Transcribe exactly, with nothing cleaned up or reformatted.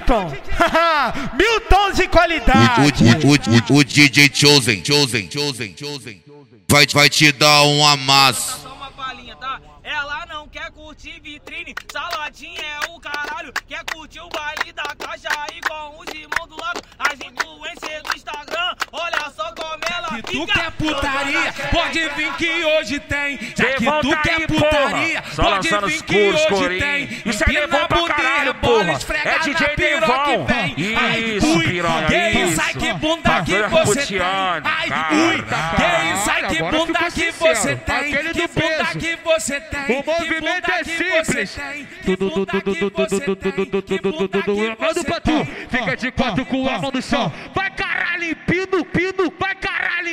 Milton. Milton de qualidade. O, o, o, o, o D J Chosen, Chosen, Chosen, Chosen vai, vai te dar um amasso. Só uma palhinha, tá? Ela não quer curtir vitrine, saladinha é o caralho. Quer curtir o baile da caixa aí com os irmãos do lado. As influências do Instagram, olha só como ela que fica. tu quer putaria, pode vir que hoje tem. Já que Devon tu tá quer aí, putaria, porra. Só pode lançando vir os que puros, hoje corinho. tem. Isso é Devon pra caralho, porra. É D J Devon. Isso, piranha, Quem sai isso. que bunda que você tem. Ai, ui, quem sai que agora bunda ficou que sincero. você tem. Aquele Que do bunda peso. que você tem. O movimento é simples. Tudo, tudo, tudo, tudo, tudo, tudo, tudo, tudo, tudo. Manda pra tu. Fica de quatro com a mão no chão. Vai caralho, pino, pino, vai